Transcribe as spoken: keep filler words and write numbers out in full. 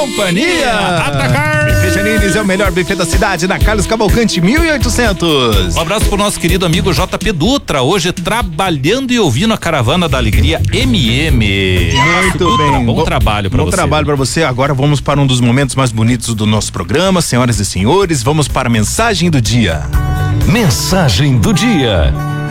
companhia. Atacar! Buffet Janines é o melhor buffet da cidade, na Carlos Cavalcante mil e oitocentos. Um abraço pro nosso querido amigo J P Dutra, hoje trabalhando e ouvindo a Caravana da Alegria M M. Muito Dutra, bem. Bom, bom trabalho pra bom você. Bom trabalho pra você. Agora vamos para um dos momentos mais bonitos do nosso programa, senhoras e senhores, vamos para a mensagem do dia. Mensagem do dia.